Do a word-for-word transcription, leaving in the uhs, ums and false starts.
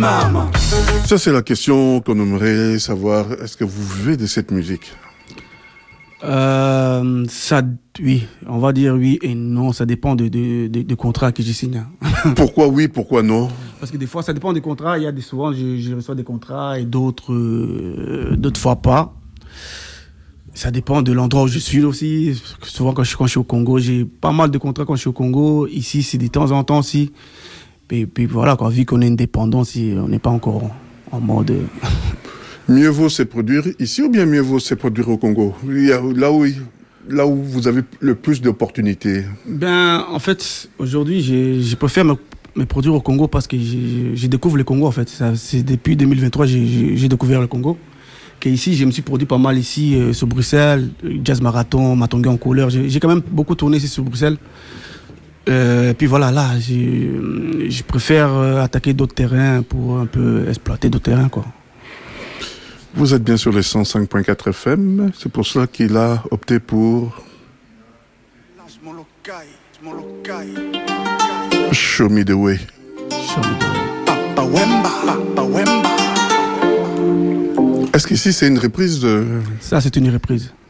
maman. Ça, c'est la question qu'on aimerait savoir. Est-ce que vous vivez de cette musique? Euh, ça, oui, on va dire oui et non. Ça dépend de, de, de, de contrats que j'ai signés. Pourquoi oui, pourquoi non? Parce que des fois, ça dépend des contrats. Il y a des, souvent, je, je reçois des contrats et d'autres, euh, d'autres fois pas. Ça dépend de l'endroit où je suis aussi. Souvent, quand je, quand je suis au Congo, j'ai pas mal de contrats quand je suis au Congo. Ici, c'est de temps en temps aussi. Et puis voilà, quoi, vu qu'on est indépendant, si on n'est pas encore en mode. Mieux vaut se produire ici ou bien mieux vaut se produire au Congo? Il y a là où, là où vous avez le plus d'opportunités. Ben, en fait, aujourd'hui, je préfère me, me produire au Congo parce que je découvre le Congo, en fait. Ça, c'est depuis deux mille vingt-trois, j'ai découvert le Congo. Ici, je me suis produit pas mal ici, euh, sur Bruxelles, Jazz Marathon, Matongué en couleur. J'ai quand même beaucoup tourné ici sur Bruxelles. Euh, puis voilà, là, je préfère attaquer d'autres terrains pour un peu exploiter d'autres terrains, quoi. Vous êtes bien sur les cent cinq point quatre F M, c'est pour cela qu'il a opté pour Show Me The Way. Show Me The Way. Papa Wemba, Papa Wemba. Est-ce qu'ici c'est une reprise de... Ça, c'est une reprise.